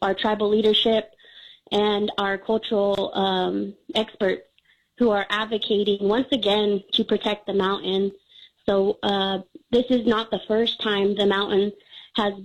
our tribal leadership and our cultural experts who are advocating once again to protect the mountain. So this is not the first time the mountain has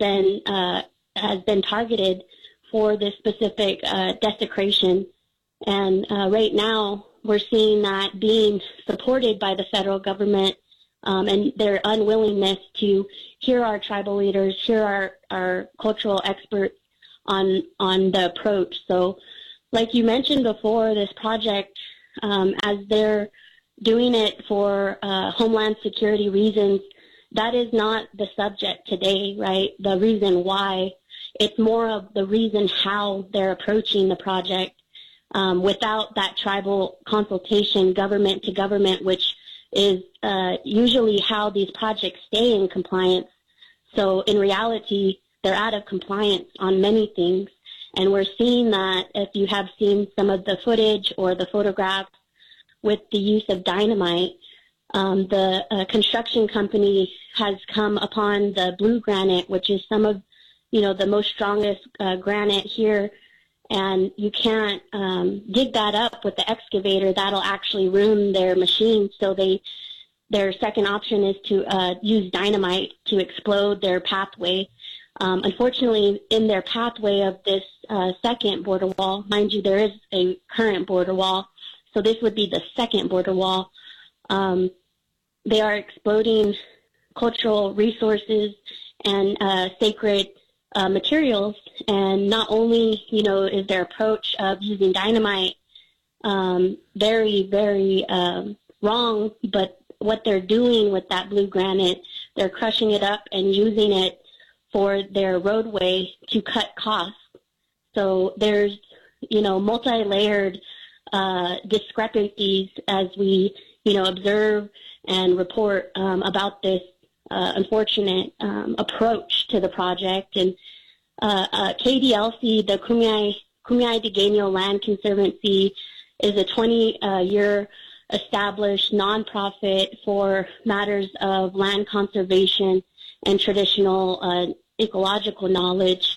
been targeted for this specific desecration. And right now we're seeing that being supported by the federal government and their unwillingness to hear our tribal leaders, hear our cultural experts on the approach. So like you mentioned before, this project, as they're doing it for homeland security reasons, that is not the subject today, right? The reason why. It's more of the reason how they're approaching the project without that tribal consultation, government to government, which is usually how these projects stay in compliance. So in reality, they're out of compliance on many things. And we're seeing that if you have seen some of the footage or the photographs with the use of dynamite, the construction company has come upon the blue granite, which is some of, the most strongest granite here. And you can't dig that up with the excavator. That'll actually ruin their machine. So their second option is to use dynamite to explode their pathway. Unfortunately, in their pathway of this second border wall, mind you, there is a current border wall, so this would be the second border wall. They are exploding cultural resources and sacred materials, and not only, is their approach of using dynamite very, very wrong, but what they're doing with that blue granite, they're crushing it up and using it for their roadway to cut costs. So there's, multi-layered discrepancies as we, observe and report about this unfortunate approach to the project. And KDLC, the Kumeyaay Digueño Land Conservancy, is a 20-year established nonprofit for matters of land conservation and traditional ecological knowledge.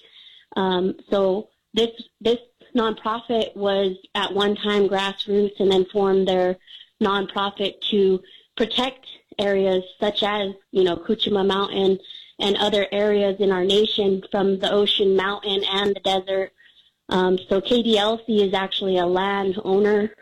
So this nonprofit was at one time grassroots and then formed their nonprofit to protect areas such as, Kuchuma Mountain and other areas in our nation from the ocean, mountain, and the desert. So KDLC is actually a landowner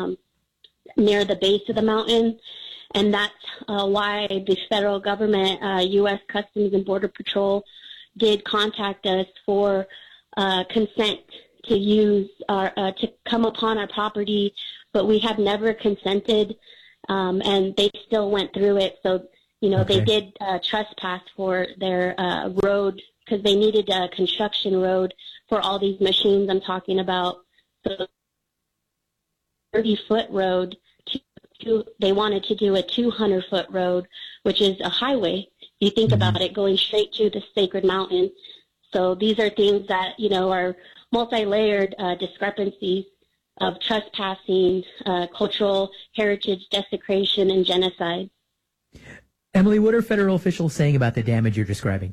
near the base of the mountain. And that's why the federal government, U.S. Customs and Border Patrol, did contact us for consent to use to come upon our property, but we have never consented, and they still went through it. So, They did trespass for their road because they needed a construction road for all these machines I'm talking about. So 30-foot road. They wanted to do a 200-foot road, which is a highway. You think about it, going straight to the sacred mountain. So these are things that, are multi-layered discrepancies of trespassing, cultural heritage desecration, and genocide. Emily, what are federal officials saying about the damage you're describing?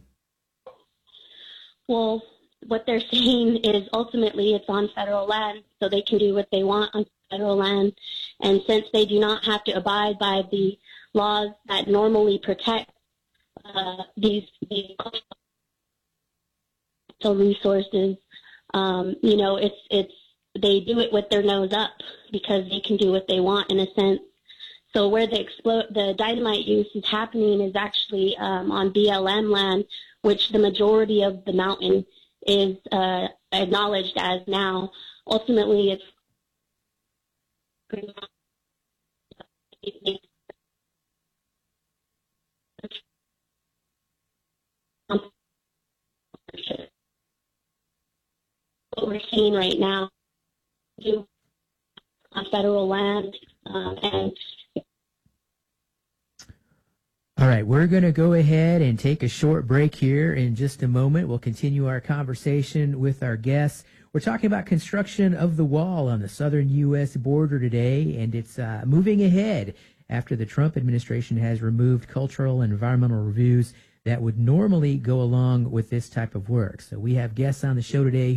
Well, what they're saying is ultimately it's on federal land, so they can do what they want on federal land. And since they do not have to abide by the laws that normally protect these cultural resources, it's they do it with their nose up because they can do what they want in a sense. So where the dynamite use is happening is actually on BLM land, which the majority of the mountain is acknowledged as now. Ultimately, it's what we're seeing right now on federal land and All right, we're going to go ahead and take a short break here in just a moment. We'll continue our conversation with our guests. We're talking about construction of the wall on the southern U.S. border today, and it's moving ahead after the Trump administration has removed cultural and environmental reviews that would normally go along with this type of work. So we have guests on the show today